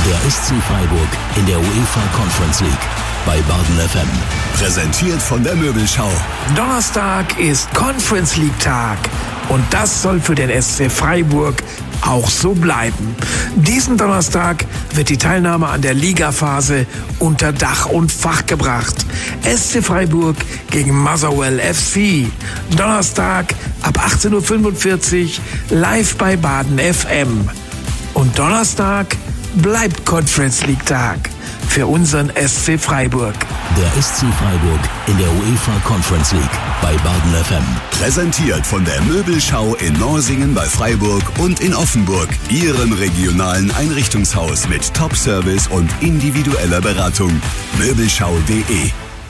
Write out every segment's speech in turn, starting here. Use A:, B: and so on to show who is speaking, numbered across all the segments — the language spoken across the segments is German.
A: Der SC Freiburg in der UEFA Conference League bei Baden FM. Präsentiert von der Möbelschau.
B: Donnerstag ist Conference League Tag und das soll für den SC Freiburg auch so bleiben. Diesen Donnerstag wird die Teilnahme an der Ligaphase unter Dach und Fach gebracht. SC Freiburg gegen Motherwell FC. Donnerstag ab 18:45 Uhr live bei Baden FM. Und Donnerstag bleibt Conference League Tag für unseren SC Freiburg.
A: Der SC Freiburg in der UEFA Conference League bei Baden FM. Präsentiert von der Möbelschau in Norsingen bei Freiburg und in Offenburg. Ihrem regionalen Einrichtungshaus mit Top-Service und individueller Beratung. Möbelschau.de.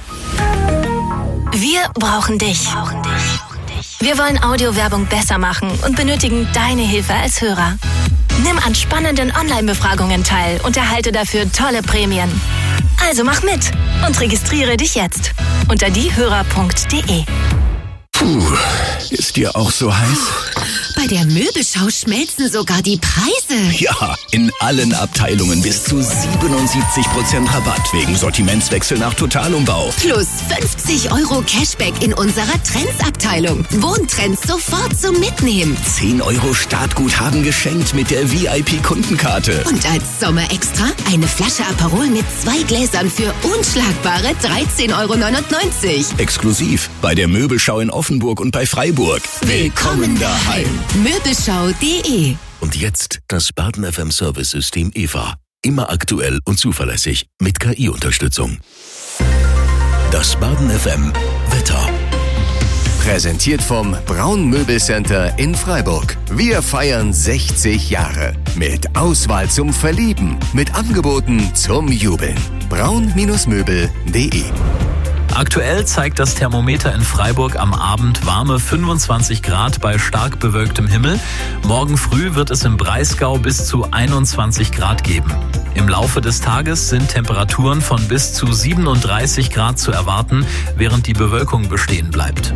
C: Wir brauchen dich. Wir wollen Audiowerbung besser machen und benötigen deine Hilfe als Hörer. Nimm an spannenden Online-Befragungen teil und erhalte dafür tolle Prämien. Also mach mit und registriere dich jetzt unter diehörer.de.
A: Puh, ist dir auch so heiß?
D: Bei der Möbelschau schmelzen sogar die Preise.
A: Ja, in allen Abteilungen bis zu 77% Rabatt wegen Sortimentswechsel nach Totalumbau.
D: Plus 50 € Cashback in unserer Trends-Abteilung. Wohntrends sofort zum Mitnehmen.
A: 10 € Startguthaben geschenkt mit der VIP-Kundenkarte.
D: Und als Sommerextra eine Flasche Aperol mit 2 Gläsern für unschlagbare 13,99 €.
A: Exklusiv bei der Möbelschau in Offenburg und bei Freiburg. Willkommen daheim.
D: Möbelschau.de.
A: Und jetzt das Baden FM Service-System EVA. Immer aktuell und zuverlässig mit KI-Unterstützung. Das Baden FM Wetter.
E: Präsentiert vom Braun Möbelcenter in Freiburg. Wir feiern 60 Jahre. Mit Auswahl zum Verlieben. Mit Angeboten zum Jubeln. braun-möbel.de.
F: Aktuell zeigt das Thermometer in Freiburg am Abend warme 25 Grad bei stark bewölktem Himmel. Morgen früh wird es im Breisgau bis zu 21 Grad geben. Im Laufe des Tages sind Temperaturen von bis zu 37 Grad zu erwarten, während die Bewölkung bestehen bleibt.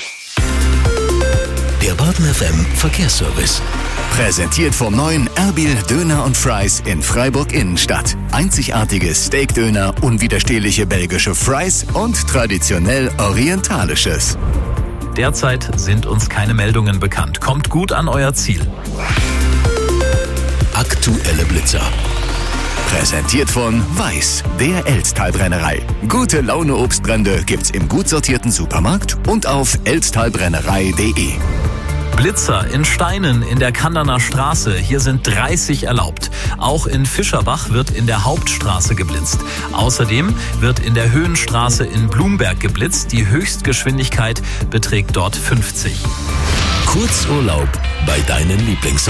A: Der Baden FM Verkehrsservice.
E: Präsentiert vom neuen Erbil Döner und Fries in Freiburg Innenstadt. Einzigartige Steakdöner, unwiderstehliche belgische Fries und traditionell orientalisches.
F: Derzeit sind uns keine Meldungen bekannt. Kommt gut an euer Ziel.
A: Aktuelle Blitzer.
E: Präsentiert von Weiß, der Elztalbrennerei. Gute Laune Obstbrände gibt's im gut sortierten Supermarkt und auf elztalbrennerei.de.
F: Blitzer in Steinen in der Kanderner Straße. Hier sind 30 erlaubt. Auch in Fischerbach wird in der Hauptstraße geblitzt. Außerdem wird in der Höhenstraße in Blumberg geblitzt. Die Höchstgeschwindigkeit beträgt dort 50.
A: Kurzurlaub bei deinen Lieblingsorten.